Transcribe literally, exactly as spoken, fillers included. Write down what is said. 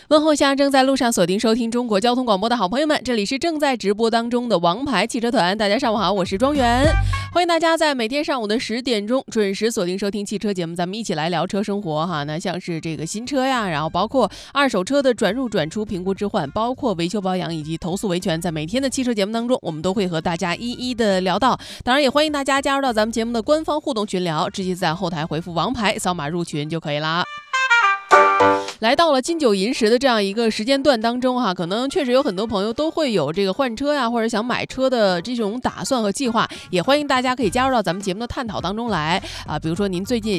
问候下正在路上锁定收听中国交通广播的好朋友们，这里是正在直播当中的王牌汽车团，大家上午好，我是庄园，欢迎大家在每天上午的十点钟准时锁定收听汽车节目，咱们一起来聊车生活哈。那像是这个新车呀，然后包括二手车的转入转出、评估置换，包括维修保养以及投诉维权，在每天的汽车节目当中，我们都会和大家一一的聊到。当然也欢迎大家加入到咱们节目的官方互动群聊，直接在后台回复王牌扫码入群就可以啦。来到了金九银十的这样一个时间段当中哈，可能确实有很多朋友都会有这个换车呀，或者想买车的这种打算和计划，也欢迎大家可以加入到咱们节目的探讨当中来啊。比如说您最近